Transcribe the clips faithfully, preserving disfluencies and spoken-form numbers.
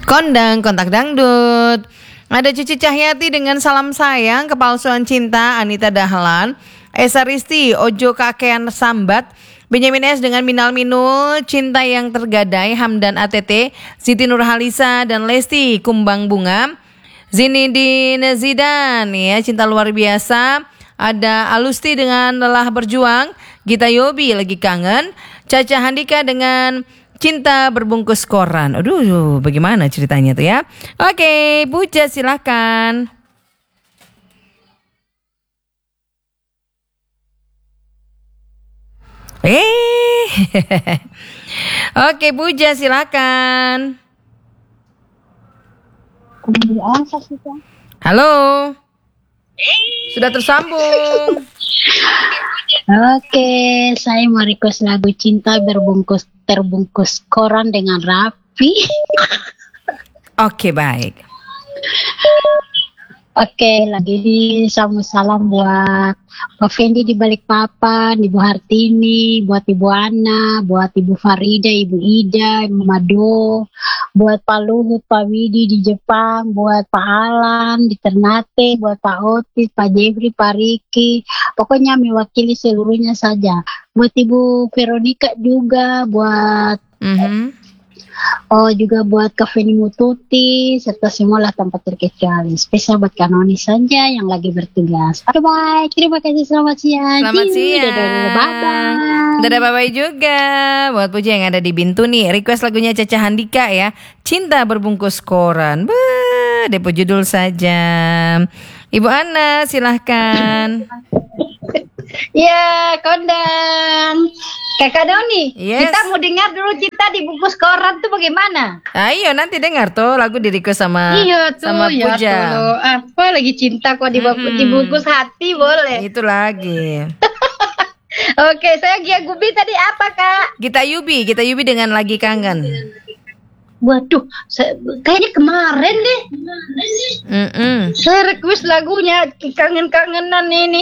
Kondang kontak dangdut. Ada Cici Cahyati dengan salam sayang, kepalsuan cinta Anita Dahlan, Esa Risti, Ojo Kakean Sambat, Benyamin S dengan Minal Minul, Cinta yang Tergadai, Hamdan A T T, Siti Nurhalisa dan Lesti Kumbang Bunga, Zinidin Zidan ya, Cinta Luar Biasa. Ada Alusti dengan Lelah Berjuang, Gita Yobi Lagi Kangen, Caca Handika dengan Cinta Berbungkus Koran. Aduh, bagaimana ceritanya tuh ya? Oke, Puja silakan. Eh, oke Puja silakan. Halo, sudah tersambung. Oke, saya mau request lagu Cinta Berbungkus Terbungkus Koran dengan rapi. Oke, baik. Oke, lagi di salam salam buat Pak Fendi di Balikpapan, Ibu Hartini, buat Ibu Ana, buat Ibu Farida, Ibu Ida, Ibu Mado, buat Pak Luhut, Pak Widi di Jepang, buat Pak Alan di Ternate, buat Pak Otis, Pak Jeffrey, Pak Riki, pokoknya mewakili seluruhnya saja. Buat Ibu Veronica juga, buat Mm-hmm. oh juga buat Kaveni Mututi serta semualah tanpa terkecuali. Spesial buat Kanoni saja yang lagi bertugas. Oke, bye. Terima kasih, selamat siang. Selamat Ciu, siang. dadah, bye-bye. Dadah bye-bye juga buat Puja yang ada di Bintu nih. Request lagunya Caca Handika ya, Cinta Berbungkus Koran. Beuh, depo judul saja. Ibu Ana silahkan. Ya, Kondang. Kakak Doni, Yes. kita mau dengar dulu Cinta Dibungkus Koran tuh bagaimana? Ayo nanti dengar tuh lagu di request sama Iya tuh, sama ya Puja. tuh. Apa lagi cinta kok dibungkus, Mm-mm. dibungkus hati boleh. Itu lagi. Oke, saya Gia Gubi tadi apa, Kak? Gita Yubi, Gita Yubi dengan Lagi Kangen. Waduh, saya, kayaknya kemarin deh. Mm-mm. Saya request lagunya kangen-kangenan ini.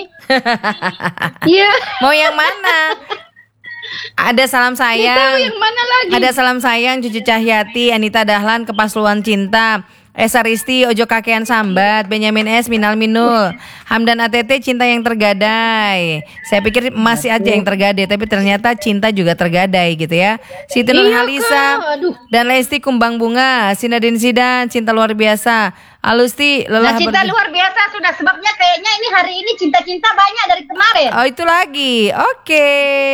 Iya. Mau yang mana? Ada salam Nggak tahu sayang. yang mana lagi. Ada salam sayang Cucu Cahyati, Anita Dahlan, Kepasluan Cinta, Esa Risti, Ojo Kakean Sambat, Benyamin S, Minal Minul, Hamdan A T T, Cinta yang Tergadai. Saya pikir masih aja yang tergadai, tapi ternyata cinta juga tergadai gitu ya. Siti Nurhalisa Kak. Aduh. dan Lesti Kumbang Bunga, Sinadin Zidan, Cinta Luar Biasa, Alusti, Nah, Lelah cinta Berjuang. luar biasa sudah sebabnya kayaknya ini hari ini cinta-cinta banyak dari kemarin. Oh itu lagi, oke.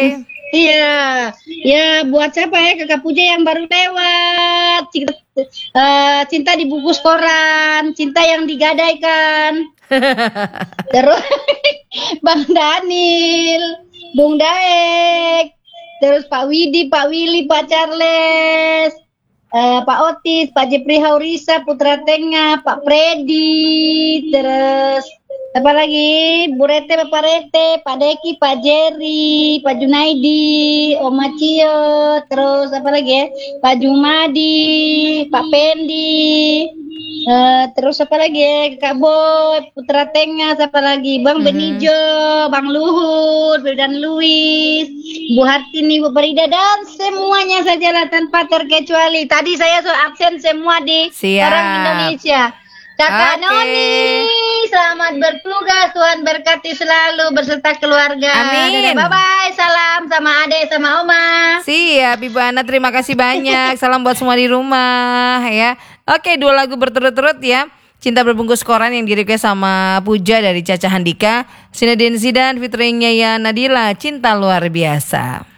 Iya, ya buat siapa ya Kakak Puja yang baru lewat. Cinta, eh, cinta dibungkus koran, cinta yang digadaikan. Terus Bang Daniel, Bung Daek, terus Pak Widi, Pak Willy, Pak Charles, eh, Pak Otis, Pak Jepri Haurisa, Putra Tengah, Pak Freddy, terus apa lagi? Bu Rete, Bapak Rete, Pak Deki, Pak Jerry, Pak Junaidi, Om Macio, terus apa lagi ya? Pak Jumadi, Pak Pendi, eh, terus apa lagi ya? Kak Boy, Putra Tengah, siapa lagi? Bang Benijo, Bang Luhut, dan Luis, Bu Hartini, Bu Farida, dan semuanya sajalah tanpa terkecuali. Tadi saya so absen semua di Siap. orang Indonesia. Kakak Oke. Noni, selamat bertugas. Tuhan berkati selalu berserta keluarga. Amin. Bye bye. Salam sama Ade sama Oma. Siap Ibu Ana, terima kasih banyak. Salam buat semua di rumah ya. Oke, dua lagu berturut-turut ya. Cinta Berbungkus Koran yang di-request sama Puja dari Caca Handika, Sinadin Zidan featuring Yaya Nadila, Cinta Luar Biasa.